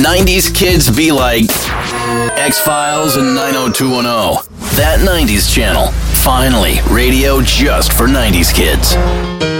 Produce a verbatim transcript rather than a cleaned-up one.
nineties kids be like X-Files and nine oh two one oh. That nineties channel. Finally, radio just for nineties kids.